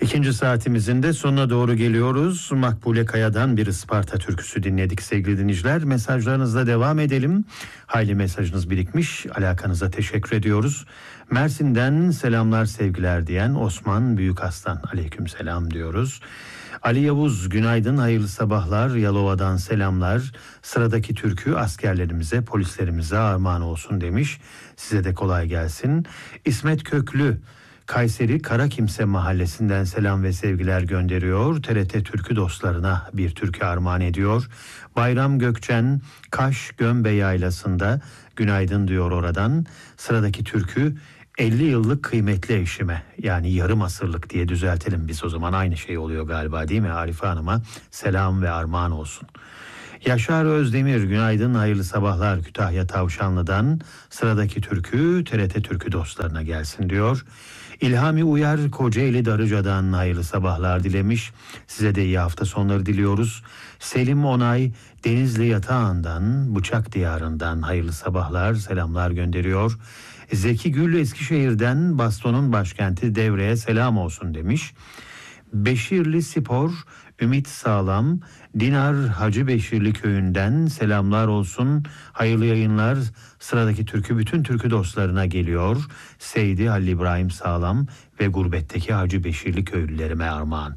İkinci saatimizin de sonuna doğru geliyoruz. Makbule Kaya'dan bir Isparta türküsü dinledik sevgili dinleyiciler. Mesajlarınızla devam edelim. Hayli mesajınız birikmiş. Alakanıza teşekkür ediyoruz. Mersin'den selamlar sevgiler diyen Osman Büyükaslan. Aleykümselam diyoruz. Ali Yavuz günaydın, hayırlı sabahlar. Yalova'dan selamlar. Sıradaki türkü askerlerimize, polislerimize armağan olsun demiş. Size de kolay gelsin. İsmet Köklü Kayseri Karakimse mahallesinden selam ve sevgiler gönderiyor. TRT türkü dostlarına bir türkü armağan ediyor. Bayram Gökçen Kaş Gömbe Yaylası'nda günaydın diyor oradan. Sıradaki türkü 50 yıllık kıymetli eşime, yani yarım asırlık diye düzeltelim biz o zaman, aynı şey oluyor galiba değil mi? Arife Hanım'a selam ve armağan olsun. Yaşar Özdemir günaydın, hayırlı sabahlar Kütahya Tavşanlı'dan. Sıradaki türkü TRT türkü dostlarına gelsin diyor. İlhami Uyar Kocaeli Darıca'dan hayırlı sabahlar dilemiş. Size de iyi hafta sonları diliyoruz. Selim Onay Denizli Yatağan'dan, Bıçak Diyarı'ndan hayırlı sabahlar, selamlar gönderiyor. Zeki Gül Eskişehir'den Baston'un başkenti Devre'ye selam olsun demiş. Beşirli Spor Ümit Sağlam Dinar Hacı Beşirli köyünden selamlar olsun. Hayırlı yayınlar. Sıradaki türkü bütün türkü dostlarına geliyor. Seydi Halil İbrahim Sağlam ve gurbetteki Hacı Beşirli köylülerime armağan.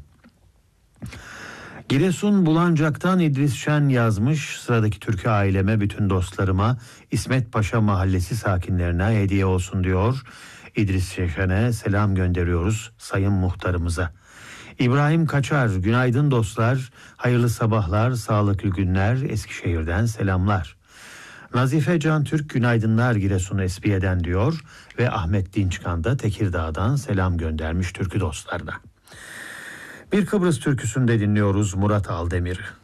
Giresun Bulancak'tan İdris Şen yazmış. Sıradaki türkü aileme, bütün dostlarıma, İsmet Paşa Mahallesi sakinlerine hediye olsun diyor. İdris Şen'e selam gönderiyoruz sayın muhtarımıza. İbrahim Kaçar günaydın dostlar, hayırlı sabahlar, sağlıklı günler, Eskişehir'den selamlar. Nazife Can Türk günaydınlar Giresun Espiye'den diyor ve Ahmet Dinçkan da Tekirdağ'dan selam göndermiş türkü dostlarına. Bir Kıbrıs türküsünde dinliyoruz Murat Aldemir'i.